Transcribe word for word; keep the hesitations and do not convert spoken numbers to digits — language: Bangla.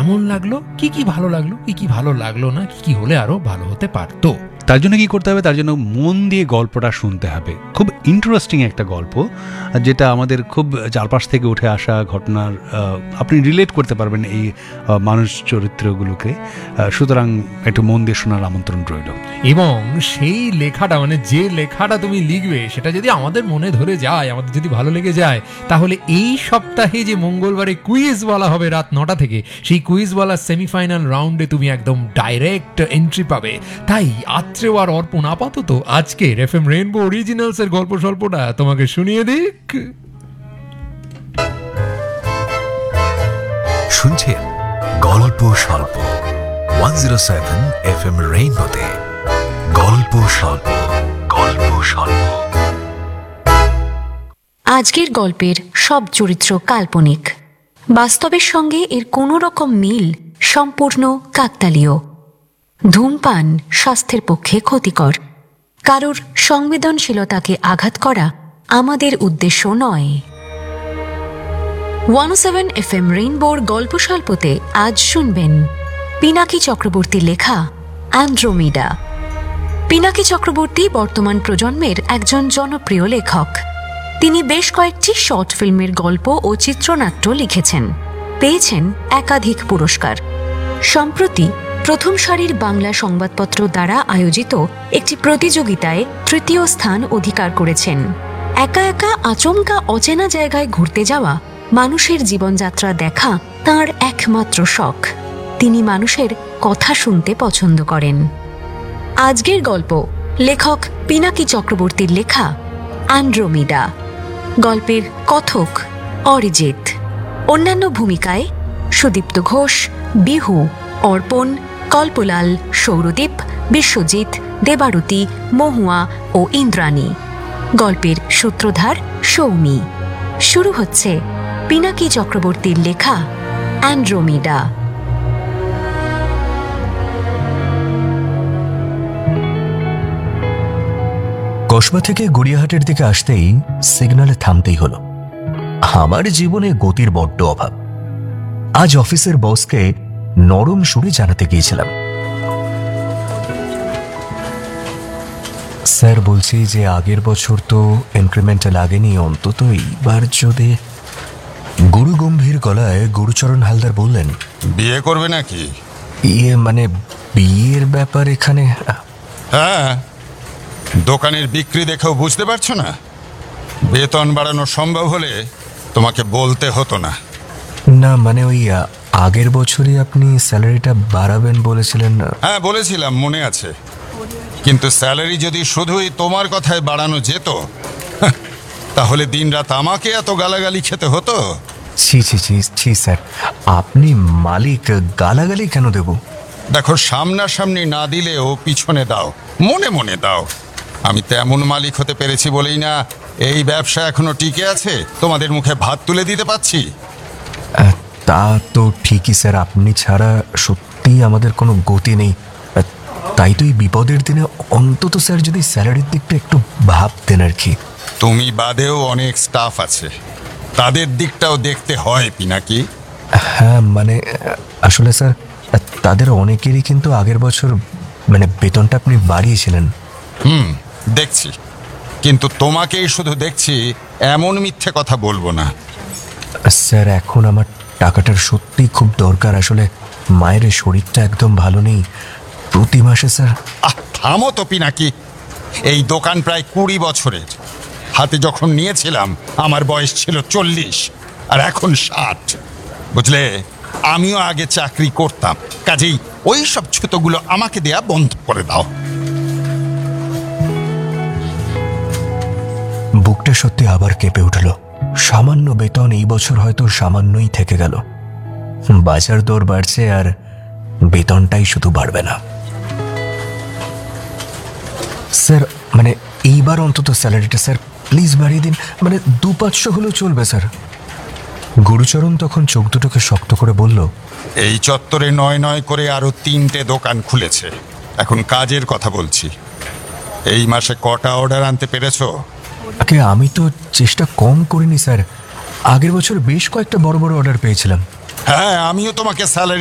কেমন লাগলো, কি কি ভালো লাগলো, কি কি ভালো লাগলো না, কি কি হলে আরো ভালো হতে পারতো। তার জন্য কি করতে হবে, তার জন্য মন দিয়ে গল্পটা শুনতে হবে। খুব ইন্টারেস্টিং একটা গল্প, যেটা আমাদের খুব চারপাশ থেকে উঠে আসা ঘটনার আপনি রিলেট করতে পারবেন এই মানুষ চরিত্রগুলোকে। সুতরাং একটু মন দিয়ে শোনার আমন্ত্রণ রইল। এবং সেই লেখাটা, মানে যে লেখাটা তুমি লিখবে, সেটা যদি আমাদের মনে ধরে যায়, আমাদের যদি ভালো লেগে যায়, তাহলে এই সপ্তাহে যে মঙ্গলবারে কুইজ বলা হবে রাত নটা থেকে, সেই কুইজ বলার সেমিফাইনাল রাউন্ডে তুমি একদম ডাইরেক্ট এন্ট্রি পাবে। তাই আত্রেয় আর অর্পণ আপাতত আজকের এফএম রেইনবো অরিজিনালস এর গল্প স্বল্পটা তোমাকে শুনিয়ে দিক। শুনছেন গল্প স্বল্প ওয়ান জিরো সেভেন এফএম রেইনবোতে। গল্প স্বল্প, গল্প স্বল্প। আজকের গল্পের সব চরিত্র কাল্পনিক। বাস্তবের সঙ্গে এর কোনো রকম মিল সম্পূর্ণ কাকতালীয়। ধূমপান স্বাস্থ্যের পক্ষে ক্ষতিকর। কারোর সংবেদনশীলতাকে আঘাত করা আমাদের উদ্দেশ্য নয়। ওয়ান সেভেন এফ এম রেইনবোর গল্প স্বল্পতে আজ শুনবেন পিনাকি চক্রবর্তীর লেখা অ্যান্ড্রোমিডা। পিনাকি চক্রবর্তী বর্তমান প্রজন্মের একজন জনপ্রিয় লেখক। তিনি বেশ কয়েকটি শর্ট ফিল্মের গল্প ও চিত্রনাট্য লিখেছেন, পেয়েছেন একাধিক পুরস্কার। সম্প্রতি প্রথম সারির বাংলা সংবাদপত্র দ্বারা আয়োজিত একটি প্রতিযোগিতায় তৃতীয় স্থান অধিকার করেছেন। একা একা আচমকা অচেনা জায়গায় ঘুরতে যাওয়া, মানুষের জীবনযাত্রা দেখা তাঁর একমাত্র শখ। তিনি মানুষের কথা শুনতে পছন্দ করেন। আজকের গল্প লেখক পিনাকি চক্রবর্তীর লেখা অ্যান্ড্রোমিডা। গল্পের কথক অরিজিৎ। অন্যান্য ভূমিকায় সুদীপ্ত ঘোষ, বিহু, অর্পণ, কল্পলাল, সৌরদীপ, বিশ্বজিৎ, দেবারতী, মহুয়া ও ইন্দ্রাণী। গল্পের সূত্রধার সৌমি। শুরু হচ্ছে পিনাকি চক্রবর্তীর লেখা অ্যান্ড্রোমিডা। কসবা থেকে গড়িয়াহাটের দিকে আসতেই সিগন্যালে থামতেই হলো। আমার জীবনে গতির বড্ড অভাব। আজ অফিসের বসকে নরম সুরে জানাতে গিয়েছিলাম, স্যার বলছি যে আগের বছর তো ইনক্রিমেন্ট লাগেনি, অন্তত এইবার যদি। গুরু গম্ভীর গলায় গুরুচরণ হালদার বললেন, বিয়ে করবে নাকি? ইয়ে মানে বিয়ের ব্যাপার এখানে? হ্যাঁ, দোকানের বিক্রি দেখেও বুঝতে পারছো না? বেতন বাড়ানো সম্ভব হলে তোমাকে বলতে হতো না। না মানে ওই আগের বছরই আপনি স্যালারিটা বাড়াবেন বলেছিলেন। হ্যাঁ বলেছিলাম, মনে আছে। কিন্তু স্যালারি যদি শুধুই তোমার কথায় বাড়ানো যেত, তাহলে দিনরাত আমাকে এত গালাগালি খেতে হতো। ছি ছি ছি ছি স্যার, আপনি মালিক, গালাগালি কেন দেব? দেখো, সামনাসামনি না দিলেও পিছনে দাও, মনে মনে দাও। আমি তেমন মালিক হতে পেরেছি বলেই না এই ব্যবসা এখনো টিকে আছে, তোমাদের মুখে ভাত তুলে দিতে পারছি। তা তো ঠিকই স্যার, আপনি ছাড়া সত্যিই আমাদের কোনো গতি নেই। তাই তো এই বিপদের দিনে অন্তত স্যার যদি স্যালারির দিকটা একটু ভাবতেন আর কি। তুমি বাদেও অনেক স্টাফ আছে, তাদের দিকটাও দেখতে হয় পিনাকি। হ্যাঁ মানে আসলে স্যার তাদের অনেকেরই কিন্তু আগের বছর মানে বেতনটা আপনি বাড়িয়েছিলেন। হুম দেখছি, কিন্তু তোমাকেই শুধু দেখছি, এমন মিথ্যে কথা বলবো না। স্যার এখন আমার টাকাটার সত্যি খুব দরকার। আসলে মায়ের শরীরটা একদম ভালো নেই। প্রতি মাসে স্যার। আহ থামো তো পিনাকি, এই দোকান প্রায় কুড়ি বছরের। হাতে যখন নিয়েছিলাম আমার বয়স ছিল চল্লিশ, আর এখন ষাট। বুঝলে, আমিও আগে চাকরি করতাম, কাজেই ওই সব ছুতোগুলো আমাকে দেয়া বন্ধ করে দাও। বুকটা সত্যি আবার কেঁপে উঠল। সামান্য বেতন এই বছর হয়তো সামান্যই থেকে গেল। বাজার দর বাড়ছে আর বেতনটাই শুধু বাড়বে না। স্যার মানে এইবার অন্তত স্যালারিটা স্যার প্লিজ বাড়িয়ে দিন, মানে দু পাঁচশো হলেও চলবে স্যার। গুরুচরণ তখন চোখ দুটোকে শক্ত করে বলল, এই চত্বরে নয় নয় করে আরো তিনটে দোকান খুলেছে। এখন কাজের কথা বলছি, এই মাসে কটা অর্ডার আনতে পেরেছো? আগে আমি তো চেষ্টা কম করিনি স্যার, আগের বছর বেশ কয়েকটা বড় বড় অর্ডার পেয়েছিলাম। হ্যাঁ, আমিও তোমাকে স্যালারি